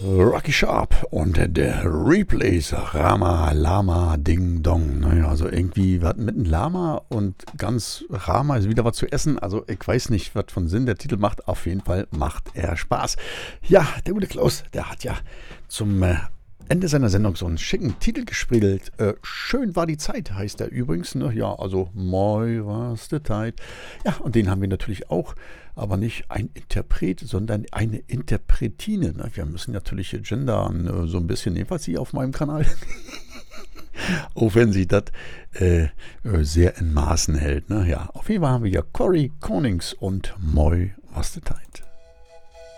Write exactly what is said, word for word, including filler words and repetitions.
Rocky Sharp und der Replays Rama Lama Ding Dong. Naja, also irgendwie was mit einem Lama und ganz Rama ist wieder was zu essen. Also ich weiß nicht, was von Sinn der Titel macht. Auf jeden Fall macht er Spaß. Ja, der gute Klaus, der hat ja zum äh, Ende seiner Sendung so einen schicken Titel gespielt. Äh, Schön war die Zeit, heißt er übrigens. Ne? Ja, also moi was die Zeit. Ja, und den haben wir natürlich auch, aber nicht ein Interpret, sondern eine Interpretine. Ne? Wir müssen natürlich hier gendern, äh, so ein bisschen, jedenfalls hier auf meinem Kanal. Auch wenn sie das äh, äh, sehr in Maßen hält. Ne? Ja, auf jeden Fall haben wir ja Cory Konings und moi was die Zeit.